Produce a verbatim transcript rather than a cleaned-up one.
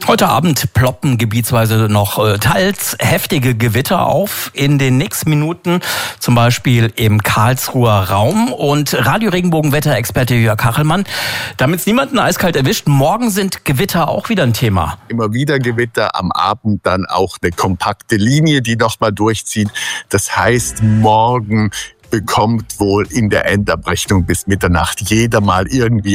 Heute Abend ploppen gebietsweise noch äh, teils heftige Gewitter auf in den nächsten Minuten, zum Beispiel im Karlsruher Raum. Und Radio-Regenbogen-Wetterexperte Jörg Kachelmann, damit es niemanden eiskalt erwischt, morgen sind Gewitter auch wieder ein Thema. Immer wieder Gewitter, am Abend dann auch eine kompakte Linie, die nochmal durchzieht. Das heißt, morgen bekommt wohl in der Endabrechnung bis Mitternacht jeder mal irgendwie